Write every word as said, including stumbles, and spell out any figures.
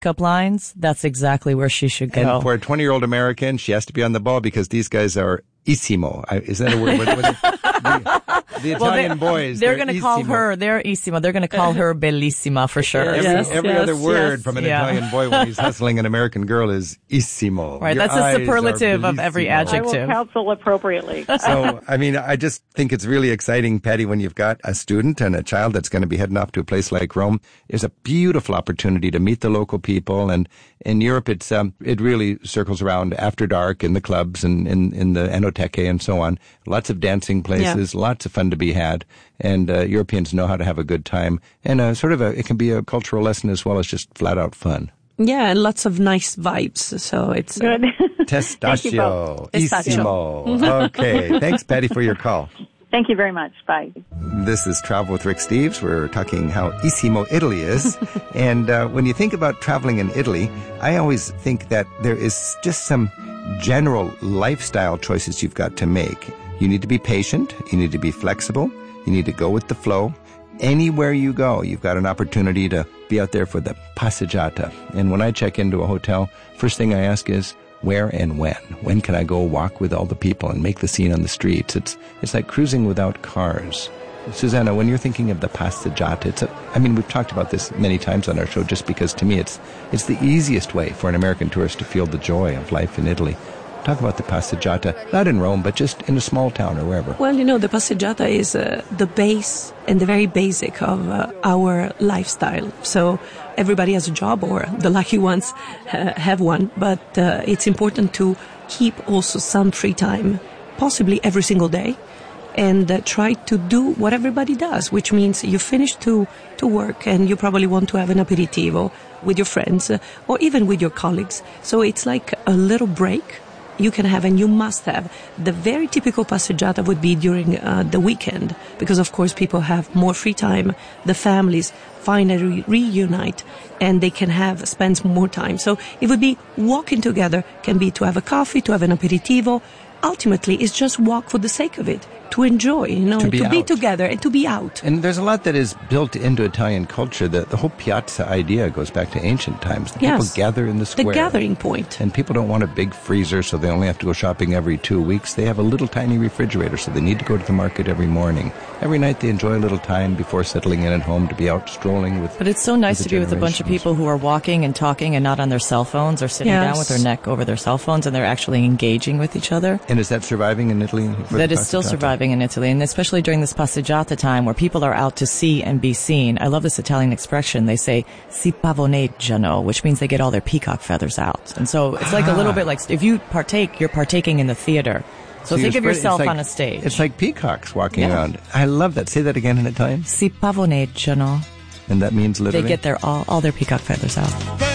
pickup lines, that's exactly where she should go. And for a twenty-year-old American, she has to be on the ball because these guys are Isimo. Is that a word? What, what, the, the Italian well, boys. They're, they're going to call her, they're Isimo. They're going to call her Bellissima for sure. Every, yes, every yes, other word yes, from an yeah. Italian boy when he's hustling an American girl is Isimo. Right, Your that's a superlative of every adjective. I will counsel appropriately. So, I mean, I just think it's really exciting, Patty, when you've got a student and a child that's going to be heading off to a place like Rome. It's a beautiful opportunity to meet the local people. And in Europe, it's um, it really circles around after dark in the clubs and in, in the Enoteque and so on. Lots of dancing places, yeah. Lots of fun to be had. And uh, Europeans know how to have a good time. And uh, sort of a, it can be a cultural lesson as well as just flat out fun. Yeah, and lots of nice vibes. So it's good. Uh, Testaccio. Isimo. Okay. Thanks, Patty, for your call. Thank you very much. Bye. This is Travel with Rick Steves. We're talking how Isimo Italy is. And uh, when you think about traveling in Italy, I always think that there is just some general lifestyle choices you've got to make. You need to be patient. You need to be flexible. You need to go with the flow. Anywhere you go, you've got an opportunity to be out there for the passeggiata. And when I check into a hotel, first thing I ask is, where and when? When can I go walk with all the people and make the scene on the streets? It's it's like cruising without cars. Susanna, when you're thinking of the passeggiata, it's a, I mean, we've talked about this many times on our show just because to me it's it's the easiest way for an American tourist to feel the joy of life in Italy. Talk about the passeggiata, not in Rome, but just in a small town or wherever. Well, you know, the passeggiata is uh, the base and the very basic of uh, our lifestyle. So everybody has a job, or the lucky ones uh, have one, but uh, it's important to keep also some free time, possibly every single day, and uh, try to do what everybody does, which means you finish to, to work and you probably want to have an aperitivo with your friends uh, or even with your colleagues. So it's like a little break you can have, and you must have. The very typical passeggiata would be during uh, the weekend, because of course people have more free time, the families finally reunite, and they can have spend more time. So it would be walking together, can be to have a coffee, to have an aperitivo. Ultimately, it's just walk for the sake of it, to enjoy, you know, to be, to be out. together and to be out. And there's a lot that is built into Italian culture. The, the whole piazza idea goes back to ancient times. The yes. People gather in the square. The gathering point. And people don't want a big freezer, so they only have to go shopping every two weeks. They have a little tiny refrigerator, so they need to go to the market every morning. Every night they enjoy a little time before settling in at home to be out strolling with. But it's so nice to be with a bunch of people who are walking and talking and not on their cell phones or sitting yes. down with their neck over their cell phones, and they're actually engaging with each other. And is that surviving in Italy? That is still surviving in Italy, and especially during this passeggiata time where people are out to see and be seen. I love this Italian expression. They say si pavoneggiano, which means they get all their peacock feathers out. And so it's like ah. a little bit like if you partake, you're partaking in the theater. So, so think of yourself like, on a stage. It's like peacocks walking yeah. around. I love that. Say that again in Italian. Si pavoneggiano. And that means literally? They get their all, all their peacock feathers out.